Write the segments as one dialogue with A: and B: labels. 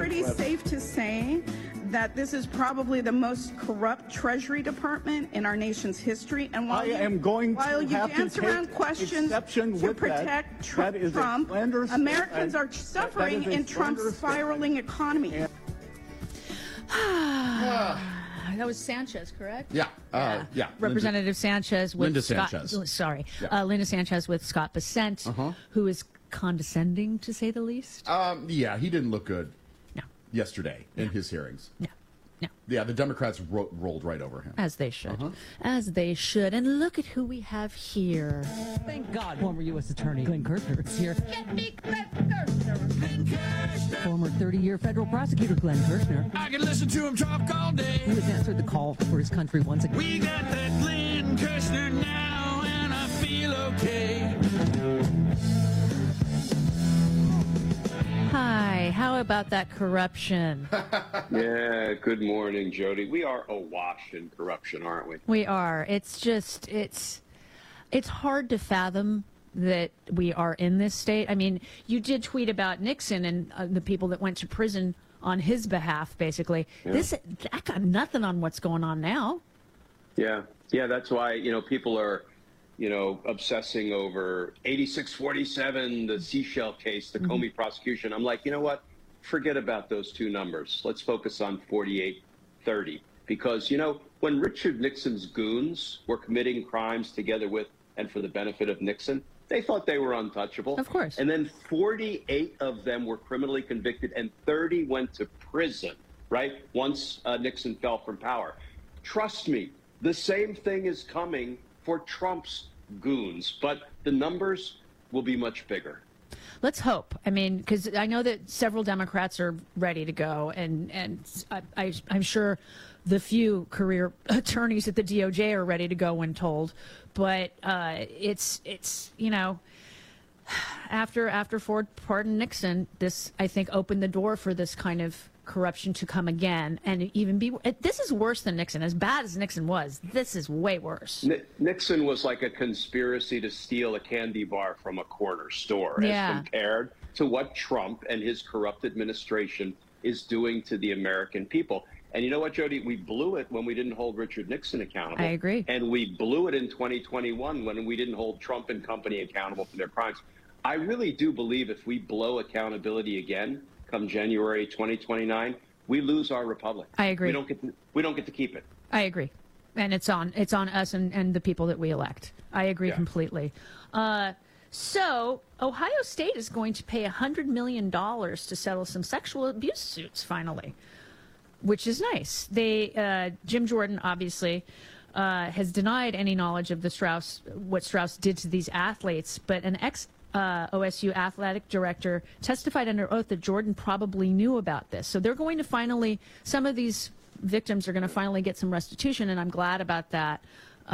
A: pretty safe to say that this is probably the most corrupt Treasury Department in our nation's history. And while you dance around questions to protect Trump, Americans are suffering in Trump's spiraling economy.
B: That was Sanchez, correct?
C: Yeah.
B: Representative Sanchez with
C: Linda
B: Scott,
C: Sanchez.
B: Sorry.
C: Yeah.
B: Linda Sanchez with Scott Bessent, who is condescending, to say the least.
C: Yeah, he didn't look good.
B: No.
C: Yesterday in his hearings.
B: No.
C: Yeah, the Democrats rolled right over him.
B: As they should. As they should. And look at who we have here.
D: Thank God former U.S. Attorney Glenn Kirshner is here.
E: Get me Glenn Kirshner. Glenn Kirshner.
D: Former 30-year federal prosecutor Glenn Kirshner.
E: I can listen to him talk all day.
D: Who has answered the call for his country once again.
E: We got that Glenn Kirshner now, and I feel okay.
B: Hi, how about that corruption?
F: Yeah, good morning, Jody. We are awash in corruption, aren't we?
B: We are. It's just, it's hard to fathom that we are in this state. I mean, you did tweet about Nixon and the people that went to prison on his behalf, basically.
F: Yeah.
B: That got nothing on what's going on now.
F: Yeah, that's why, people are, obsessing over 8647, the Seashell case, the Comey prosecution. I'm like, you know what? Forget about those two numbers. Let's focus on 4830. Because, when Richard Nixon's goons were committing crimes together with and for the benefit of Nixon, they thought they were untouchable.
B: Of course.
F: And then 48 of them were criminally convicted and 30 went to prison, right? Once Nixon fell from power. Trust me, the same thing is coming for Trump's goons, but the numbers will be much bigger.
B: Let's hope. I mean, because I know that several Democrats are ready to go, and I'm sure the few career attorneys at the DOJ are ready to go when told. But it's after Ford pardoned Nixon, this, I think, opened the door for this kind of corruption to come again, and even be. This is worse than Nixon. As bad as Nixon was, this is way worse.
F: Nixon was like a conspiracy to steal a candy bar from a corner store, as compared to what Trump and his corrupt administration is doing to the American people. And you know what, Jody? We blew it when we didn't hold Richard Nixon accountable.
B: I agree.
F: And we blew it in 2021 when we didn't hold Trump and company accountable for their crimes. I really do believe if we blow accountability again, come January 2029, we lose our republic.
B: I agree.
F: We don't get to keep it.
B: I agree, and it's on us and the people that we elect. I agree completely. So Ohio State is going to pay $100 million to settle some sexual abuse suits finally, which is nice. Jim Jordan obviously has denied any knowledge of what Strauss did to these athletes, but an OSU athletic director testified under oath that Jordan probably knew about this. So they're going to finally, some of these victims are going to finally get some restitution, and I'm glad about that.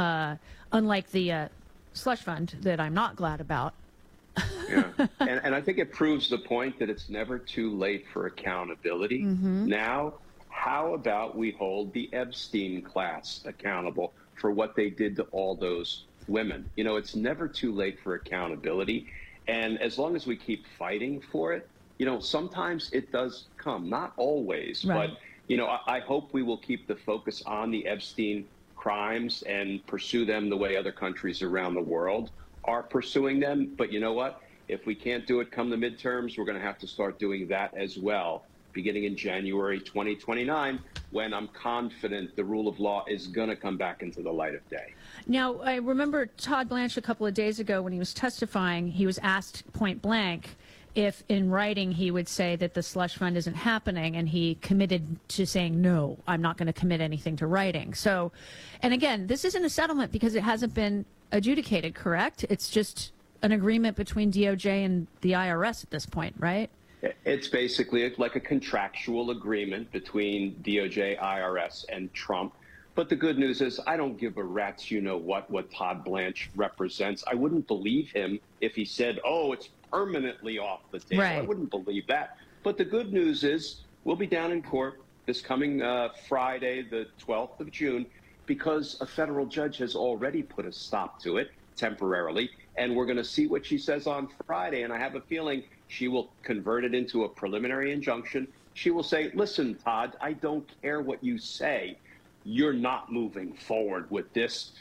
B: Unlike the slush fund that I'm not glad about.
F: Yeah, and I think it proves the point that it's never too late for accountability. Now, how about we hold the Epstein class accountable for what they did to all those women? It's never too late for accountability. And as long as we keep fighting for it, sometimes it does come, not always.
B: Right.
F: But, I hope we will keep the focus on the Epstein crimes and pursue them the way other countries around the world are pursuing them. But you know what? If we can't do it come the midterms, we're going to have to start doing that as well, beginning in January 2029, when I'm confident the rule of law is going to come back into the light of day.
B: Now, I remember Todd Blanche a couple of days ago when he was testifying, he was asked point blank if in writing he would say that the slush fund isn't happening, and he committed to saying, no, I'm not going to commit anything to writing. So, and again, this isn't a settlement because it hasn't been adjudicated, correct? It's just an agreement between DOJ and the IRS at this point, right?
F: It's basically like a contractual agreement between DOJ, IRS, and Trump. But the good news is I don't give a rat's what Todd Blanche represents. I wouldn't believe him if he said, oh, it's permanently off the table.
B: Right.
F: I wouldn't believe that. But the good news is we'll be down in court this coming Friday, the 12th of June, because a federal judge has already put a stop to it temporarily. And we're going to see what she says on Friday. And I have a feeling she will convert it into a preliminary injunction. she will say, listen, Todd, I don't care what you say. You're not moving forward with this,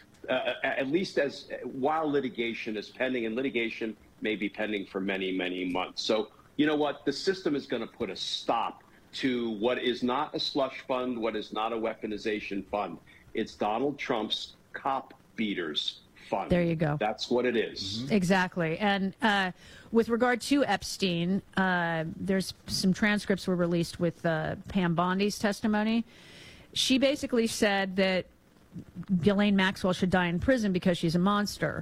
F: at least while litigation is pending, and litigation may be pending for many, many months. So, you know what? The system is going to put a stop to what is not a slush fund, what is not a weaponization fund. It's Donald Trump's cop beaters fund.
B: There you go.
F: That's what it is.
B: Mm-hmm. Exactly. And with regard to Epstein, there's some transcripts were released with Pam Bondi's testimony. She basically said that Ghislaine Maxwell should die in prison because she's a monster.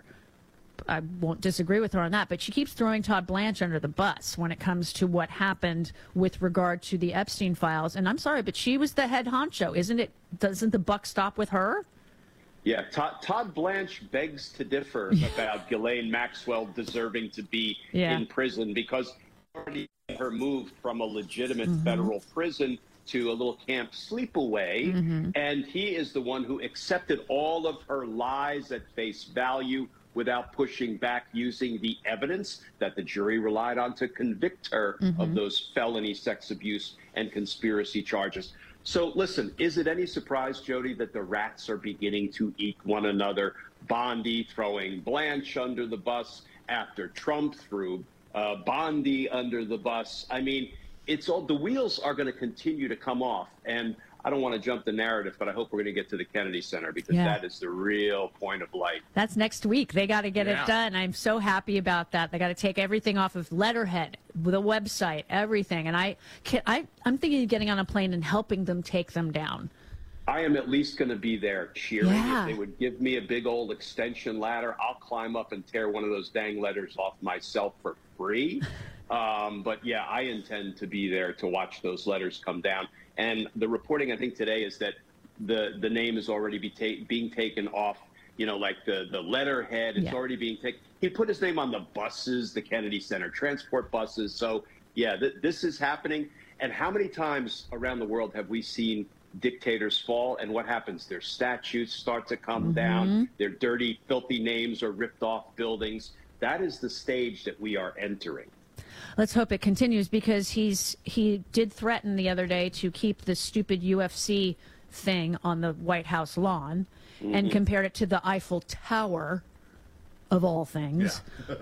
B: I won't disagree with her on that, but she keeps throwing Todd Blanche under the bus when it comes to what happened with regard to the Epstein files. And I'm sorry, but she was the head honcho, isn't it? Doesn't the buck stop with her?
F: Yeah, Todd Blanche begs to differ about Ghislaine Maxwell deserving to be in prison, because already her moved from a legitimate federal prison to a little camp sleepaway, and he is the one who accepted all of her lies at face value without pushing back, using the evidence that the jury relied on to convict her of those felony sex abuse and conspiracy charges. So listen, is it any surprise, Jody, that the rats are beginning to eat one another? Bondi throwing Blanche under the bus after Trump threw Bondi under the bus. I mean, it's all, the wheels are going to continue to come off. And I don't want to jump the narrative, but I hope we're going to get to the Kennedy Center, because that is the real point of light.
B: That's next week. They got to get it done. I'm so happy about that. They got to take everything off of letterhead, the website, everything. And I'm thinking of getting on a plane and helping them take them down.
F: I am at least going to be there cheering. If they would give me a big old extension ladder, I'll climb up and tear one of those dang letters off myself for free. But yeah, I intend to be there to watch those letters come down. And the reporting, I think, today is that the name is already being taken off, you know, like the letterhead. It's already being taken. He put his name on the buses, the Kennedy Center transport buses. So, yeah, this is happening. And how many times around the world have we seen dictators fall, and what happens? Their statues start to come down. Their dirty, filthy names are ripped off buildings. That is the stage that we are entering.
B: Let's hope it continues, because he did threaten the other day to keep the stupid UFC thing on the White House lawn and compared it to the Eiffel Tower, of all things.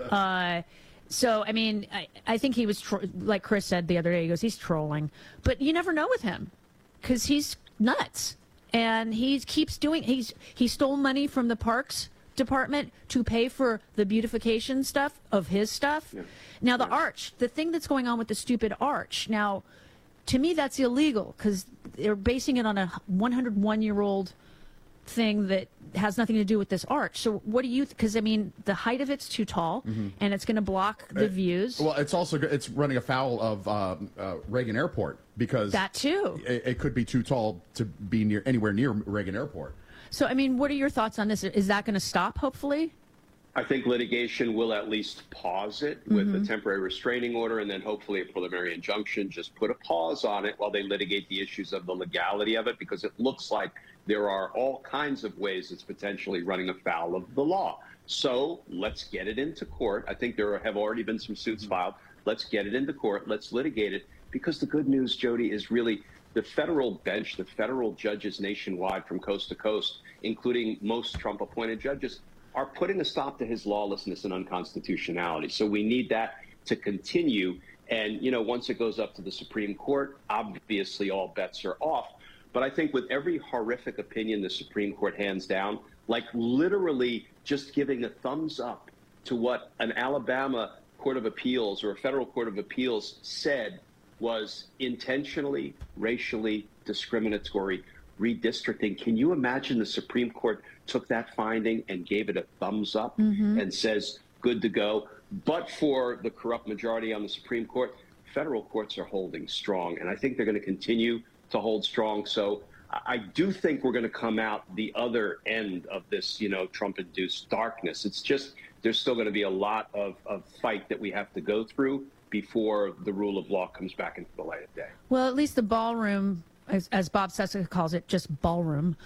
B: So, I mean, I think he was, like Chris said the other day, he goes, he's trolling. But you never know with him, because he's nuts. And he keeps doing, he stole money from the Parks Department to pay for the beautification stuff of his stuff. Now, the arch, the thing that's going on with the stupid arch, now, to me, that's illegal, because they're basing it on a 101-year-old thing that has nothing to do with this arch. So what do you, because I mean, the height of it's too tall, and it's going to block the views.
C: Well, it's running afoul of Reagan Airport, because
B: that too,
C: it could be too tall to be anywhere near Reagan Airport.
B: So, I mean, what are your thoughts on this? Is that going to stop, hopefully?
F: I think litigation will at least pause it with a temporary restraining order, and then hopefully a preliminary injunction. Just put a pause on it while they litigate the issues of the legality of it, because it looks like there are all kinds of ways it's potentially running afoul of the law. So let's get it into court. I think there have already been some suits filed. Let's get it into court. Let's litigate it, because the good news, Jody, is really the federal bench, the federal judges nationwide from coast to coast, including most Trump-appointed judges, are putting a stop to his lawlessness and unconstitutionality. So we need that to continue. And, you know, once it goes up to the Supreme Court, obviously all bets are off. But I think with every horrific opinion the Supreme Court hands down, like literally just giving a thumbs up to what an Alabama Court of Appeals or a federal Court of Appeals said was intentionally racially discriminatory redistricting. Can you imagine the Supreme Court took that finding and gave it a thumbs up and says, good to go? But for the corrupt majority on the Supreme Court, federal courts are holding strong. And I think they're going to continue to hold strong. So I do think we're going to come out the other end of this, you know, Trump-induced darkness. It's just, there's still going to be a lot of fight that we have to go through before the rule of law comes back into the light of day.
B: Well, at least the ballroom, as Bob Cesca calls it, just ballroom,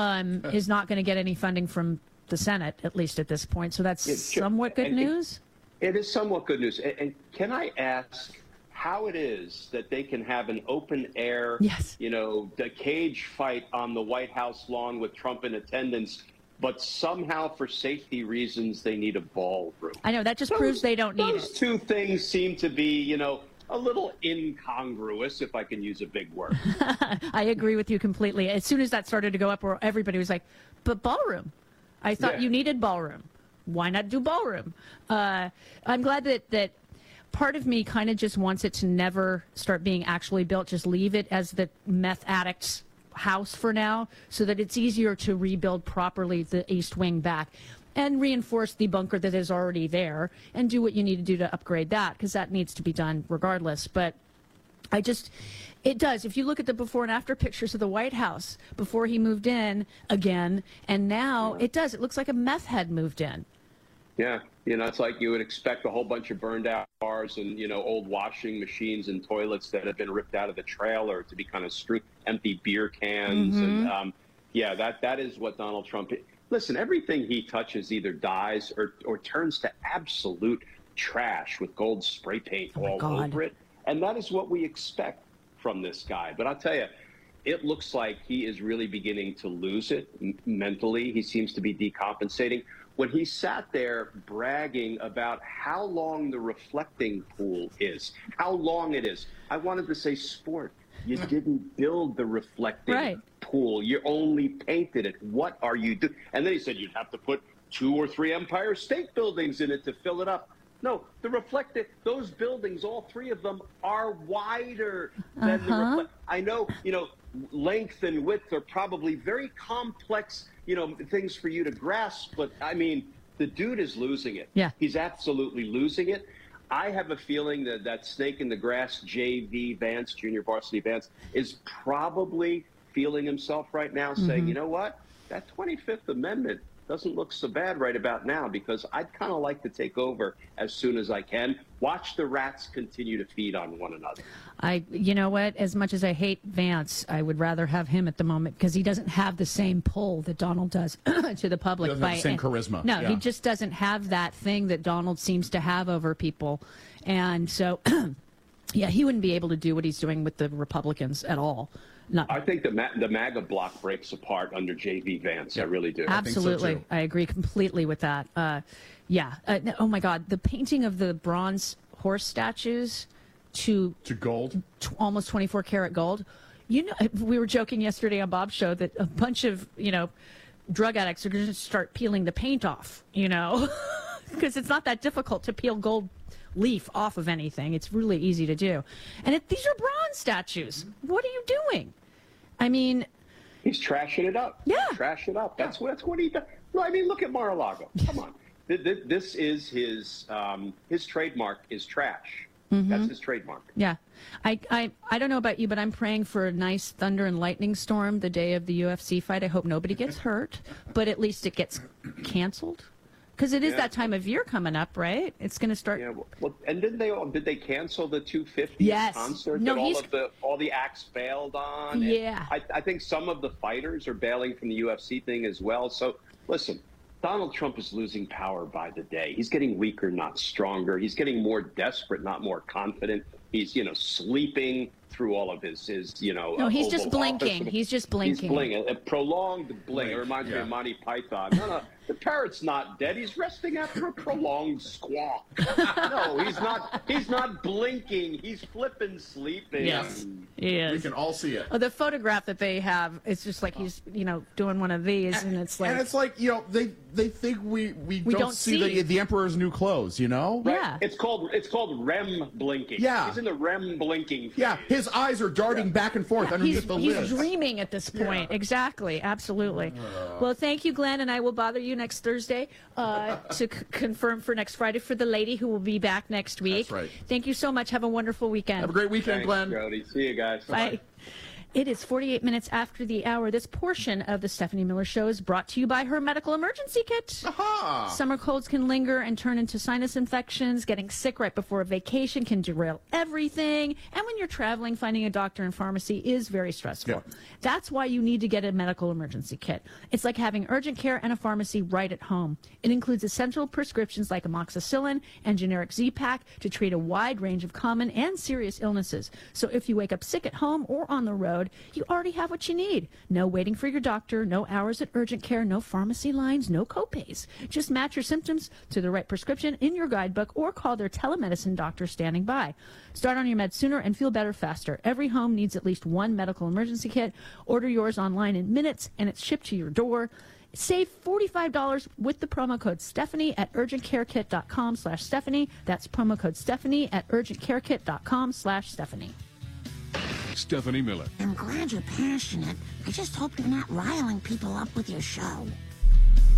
B: is not going to get any funding from the Senate, at least at this point. So that's somewhat good news?
F: It is somewhat good news. And can I ask, how it is that they can have an open air,
B: yes,
F: the cage fight on the White House lawn with Trump in attendance, but somehow for safety reasons they need a ballroom.
B: I know, that just proves they don't need it.
F: Those two things seem to be, a little incongruous, if I can use a big word.
B: I agree with you completely. As soon as that started to go up, everybody was like, but ballroom. I thought you needed ballroom. Why not do ballroom? I'm glad that part of me kind of just wants it to never start being actually built. Just leave it as the meth addict's house for now, so that it's easier to rebuild properly the East Wing back and reinforce the bunker that is already there and do what you need to do to upgrade that, because that needs to be done regardless. But it does. If you look at the before and after pictures of the White House before he moved in again, and now it does. It looks like a meth head moved in.
F: Yeah. It's like you would expect a whole bunch of burned out cars and, old washing machines and toilets that have been ripped out of the trailer to be kind of empty beer cans. Mm-hmm. And that is what Donald Trump is. Listen, everything he touches either dies or turns to absolute trash with gold spray paint all over it. And that is what we expect from this guy. But I'll tell you, it looks like he is really beginning to lose it mentally. He seems to be decompensating. When he sat there bragging about how long the reflecting pool is, how long it is, I wanted to say, sport. You didn't build the reflecting pool. You only painted it. What are you doing? And then he said you'd have to put 2 or 3 Empire State Buildings in it to fill it up. No, those buildings, all 3 of them, are wider than the I know, length and width are probably very complex, things for you to grasp. But, I mean, the dude is losing it.
B: Yeah.
F: He's absolutely losing it. I have a feeling that snake in the grass JV Vance, junior varsity Vance, is probably feeling himself right now saying, you know what, that 25th Amendment doesn't look so bad right about now, because I'd kind of like to take over as soon as I can. Watch the rats continue to feed on one another.
B: You know what? As much as I hate Vance, I would rather have him at the moment, because he doesn't have the same pull that Donald does to the public.
C: He doesn't have the same charisma.
B: No, he just doesn't have that thing that Donald seems to have over people. And so, he wouldn't be able to do what he's doing with the Republicans at all. No.
F: I think the MAGA block breaks apart under J.V. Vance. I really do.
B: Absolutely.
C: I think so too.
B: I agree completely with that. Oh, my God. The painting of the bronze horse statues to
C: gold,
B: almost 24-karat gold. We were joking yesterday on Bob's show that a bunch of, drug addicts are going to start peeling the paint off, because it's not that difficult to peel gold leaf off of anything. It's really easy to do. And these are bronze statues. What are you doing? I mean,
F: he's trashing it up.
B: Yeah.
F: Trash it up. That's what he does. Well, I mean, look at Mar-a-Lago. Come on. This is his trademark is trash. Mm-hmm. That's his trademark.
B: Yeah. I don't know about you, but I'm praying for a nice thunder and lightning storm the day of the UFC fight. I hope nobody gets hurt, but at least it gets canceled. Because it is that time of year coming up, right? It's going to start.
F: Yeah. Well, and did they cancel the 250 concert
B: no,
F: that all the acts bailed on?
B: Yeah.
F: I think some of the fighters are bailing from the UFC thing as well. So listen, Donald Trump is losing power by the day. He's getting weaker, not stronger. He's getting more desperate, not more confident. He's sleeping through all of his
B: No, he's just blinking.
F: Office.
B: He's just blinking.
F: He's blinking. A prolonged blink. It reminds me of Monty Python. No, the parrot's not dead. He's resting after a prolonged squawk. No, he's not. He's not blinking. He's flipping sleeping.
B: Yes, he is.
C: We can all see it.
B: Oh, the photograph that they have, it's just like he's doing one of these, and it's like
C: they think we don't see the emperor's new clothes.
F: Right?
B: Yeah.
F: It's called REM blinking.
C: Yeah.
F: He's in the REM blinking phase.
C: Yeah. His eyes are darting back and forth underneath the lid.
B: He's dreaming at this point. Yeah. Exactly. Absolutely. Well, thank you, Glenn, and I will bother you next Thursday to confirm for next Friday for the lady who will be back next week.
C: That's right.
B: Thank you so much. Have a wonderful weekend.
C: Have a great weekend,
F: Thanks,
C: Glenn.
F: Jody. See you guys.
B: Bye. It is 48 minutes after the hour. This portion of the Stephanie Miller Show is brought to you by her medical emergency kit.
C: Aha!
B: Summer colds can linger and turn into sinus infections. Getting sick right before a vacation can derail everything. And when you're traveling, finding a doctor and pharmacy is very stressful.
C: Yeah.
B: That's why you need to get a medical emergency kit. It's like having urgent care and a pharmacy right at home. It includes essential prescriptions like amoxicillin and generic Z-Pak to treat a wide range of common and serious illnesses. So if you wake up sick at home or on the road, you already have what you need. No waiting for your doctor, no hours at urgent care, no pharmacy lines, no copays. Just match your symptoms to the right prescription in your guidebook or call their telemedicine doctor standing by. Start on your meds sooner and feel better faster. Every home needs at least one medical emergency kit. Order yours online in minutes and it's shipped to your door. Save $45 with the promo code Stephanie at urgentcarekit.com/Stephanie. That's promo code Stephanie at urgentcarekit.com/Stephanie.
E: Stephanie Miller.
G: I'm glad you're passionate. I just hope you're not riling people up with your show.